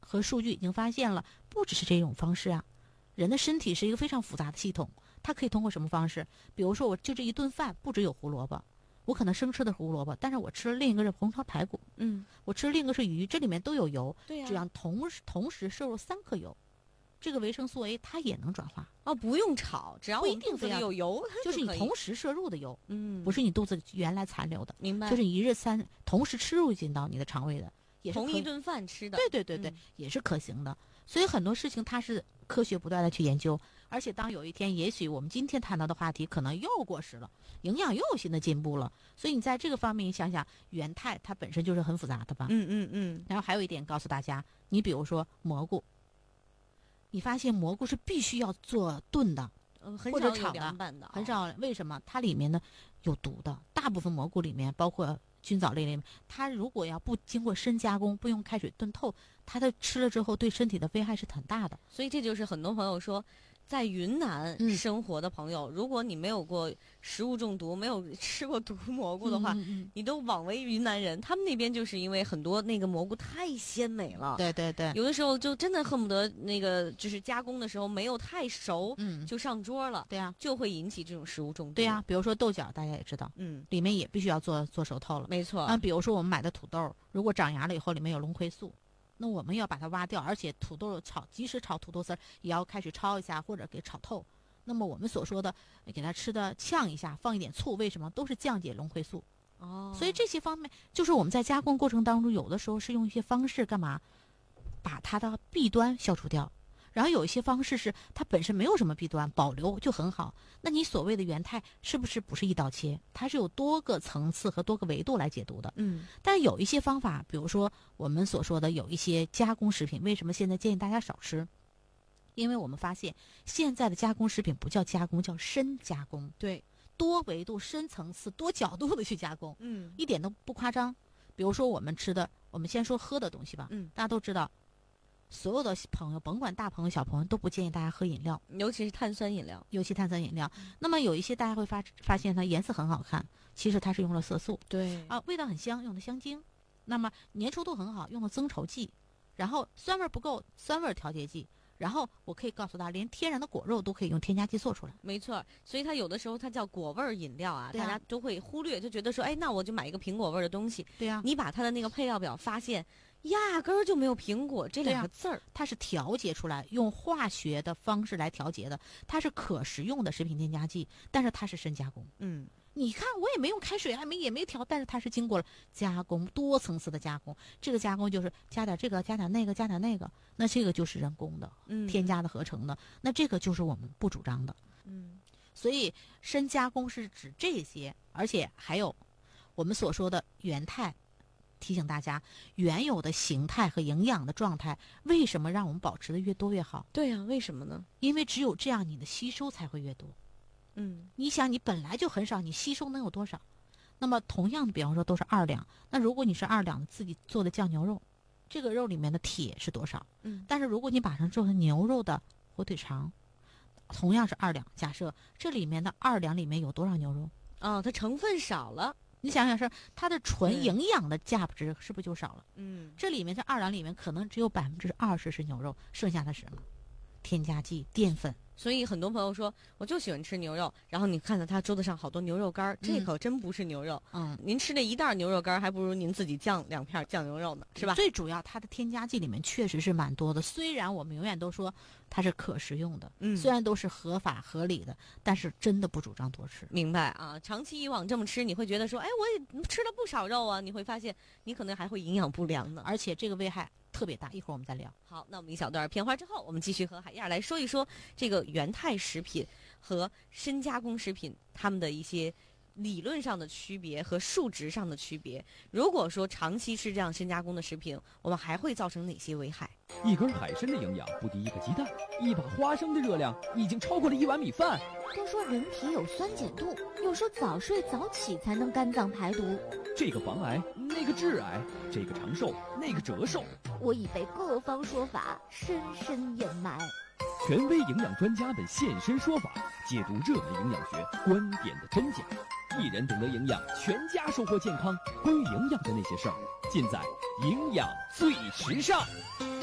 和数据已经发现了，不只是这种方式啊。人的身体是一个非常复杂的系统，它可以通过什么方式？比如说，我就这一顿饭不只有胡萝卜，我可能生吃的胡萝卜，但是我吃了另一个是红烧排骨，我吃了另一个是鱼，这里面都有油， 对呀， 只要同时摄入3克油，这个维生素 A 它也能转化。 不用炒，只要我们肚子里有油， 就是你同时摄入的油，不是你肚子原来残留的， 明白？ 就是一日3同时吃入进到你的肠胃的，也是同一顿饭吃的， 对，也是可行的。所以很多事情它是科学不断的去研究，而且当有一天也许我们今天谈到的话题可能又过时了，营养又有新的进步了，所以你在这个方面想想，原肽它本身就是很复杂的吧。然后还有一点告诉大家，你比如说蘑菇，你发现蘑菇是必须要做炖的，或者炒的，很少。为什么？它里面呢有毒的，大部分蘑菇里面包括菌藻类里面，它如果要不经过深加工，不用开水炖透，它的吃了之后对身体的危害是很大的。 所以这就是很多朋友说，在云南生活的朋友，如果你没有过食物中毒，没有吃过毒蘑菇的话，你都枉为云南人。他们那边就是因为很多那个蘑菇太鲜美了， 对， 有的时候就真的恨不得那个就是加工的时候没有太熟，就上桌了， 对呀， 就会引起这种食物中毒。 对呀，比如说豆角，大家也知道，里面也必须要做熟透了， 没错。 比如说我们买的土豆，如果长芽了以后里面有龙葵素，那我们要把它挖掉，而且土豆即使炒土豆丝也要开始焯一下或者给炒透。那么我们所说的给它吃的呛一下，放一点醋，为什么？都是降解龙葵素。所以这些方面就是我们在加工过程当中，有的时候是用一些方式干嘛，把它的弊端消除掉。然后有一些方式是它本身没有什么弊端，保留就很好。那你所谓的原肽是不是一刀切？它是有多个层次和多个维度来解读的。但是有一些方法，比如说我们所说的有一些加工食品，为什么现在建议大家少吃？因为我们发现现在的加工食品不叫加工，叫深加工。 对， 多维度、深层次、多角度的去加工，一点都不夸张。比如说我们吃的，我们先说喝的东西吧。大家都知道，所有的朋友，甭管大朋友小朋友，都不建议大家喝饮料， 尤其是碳酸饮料。 那么有一些大家会发现它颜色很好看，其实它是用了色素。 对啊，味道很香，用的香精。那么粘稠度很好，用的增稠剂。然后酸味不够，酸味调节剂。然后我可以告诉大家，连天然的果肉都可以用添加剂做出来。 没错，所以它有的时候它叫果味饮料啊，大家都会忽略，就觉得说，哎，那我就买一个苹果味的东西。 对呀， 你把它的那个配料表发现，压根儿就没有苹果这两个字儿， 它是调节出来，用化学的方式来调节的，它是可食用的食品添加剂，但是它是深加工。你看我也没用开水，也没调，但是它是经过了加工，多层次的加工。这个加工就是加点这个，加点那个，加点那个，那这个就是人工的，添加的合成的，那这个就是我们不主张的。所以深加工是指这些，而且还有我们所说的原肽。提醒大家，原有的形态和营养的状态，为什么让我们保持的越多越好？ 对呀，为什么呢？ 因为只有这样，你的吸收才会越多。你想，你本来就很少，你吸收能有多少？那么同样的，比方说都是2两，那如果你是2两自己做的酱牛肉，这个肉里面的铁是多少？但是如果你把它做成牛肉的火腿肠，同样是2两，假设这里面的2两里面有多少牛肉？ 它成分少了。 你想想，是它的纯营养的价值是不是就少了？这里面这2两里面可能只有20%是牛肉，剩下的是什么？添加剂、淀粉。 所以很多朋友说，我就喜欢吃牛肉，然后你看到他桌子上好多牛肉干，这可真不是牛肉。您吃那一袋牛肉干，还不如您自己酱2片酱牛肉呢，是吧？ 最主要它的添加剂里面确实是蛮多的，虽然我们永远都说它是可食用的，虽然都是合法合理的，但是真的不主张多吃。 明白啊？长期以往这么吃，你会觉得说，哎，我也吃了不少肉啊，你会发现你可能还会营养不良呢， 而且这个危害特别大，一会儿我们再聊。 好，那我们一小段片花之后，我们继续和海燕来说一说这个原肽食品和深加工食品它们的一些理论上的区别和数值上的区别。如果说长期吃这样深加工的食品，我们还会造成哪些危害？ 一根海参的营养不敌一个鸡蛋，一把花生的热量已经超过了1碗米饭。 都说人体有酸碱度，又说早睡早起才能肝脏排毒。 这个防癌，那个致癌，这个长寿，那个折寿。 我已被各方说法深深掩埋。 权威营养专家们现身说法，解读热门营养学观点的真假。一人懂得营养，全家收获健康。关于营养的那些事儿，尽在营养最时尚。